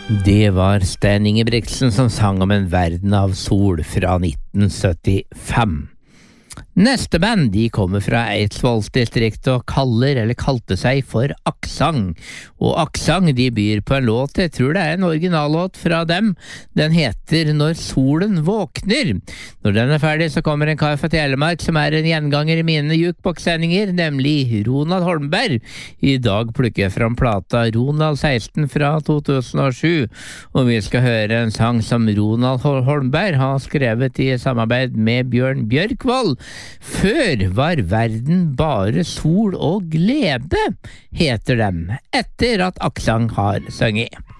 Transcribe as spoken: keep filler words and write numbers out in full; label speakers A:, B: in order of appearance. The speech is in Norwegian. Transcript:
A: Det var Stein Ingebrigtsen som sang om en verden av sol fra nitten syttifem. Neste band, de kommer fra Eidsvolls-distriktet og kaller, eller kalte seg for Aksang. Og Aksang, de byr på en låt, jeg tror det er en originallåt fra dem. Den heter Når solen våkner. Når den er ferdig, så kommer en kar fra Telemark som er en gjenganger i mine jukebox-sendinger, nemlig Ronald Holmberg. I dag plukker jeg fram plata Ronald seksten fra to tusen og sju, og vi skal høre en sang som Ronald Holmberg har skrevet i samarbeid med Bjørn Bjørkvold. Før var verden bare sol og glede, heter dem, etter at Aksang har sunget.